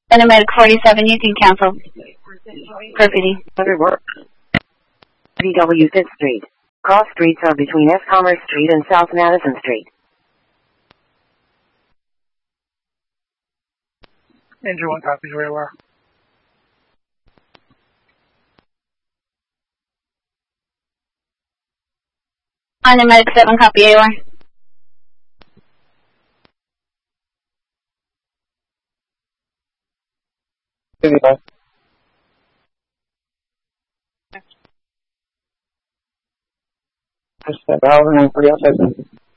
Medic 47, you can cancel for PD. Under work. DW 5th Street. Cross streets are between S. Commerce Street and South Madison Street. Andrew 1 copies where you are. Medic 7, copy AOR. Just 7,000 and 307.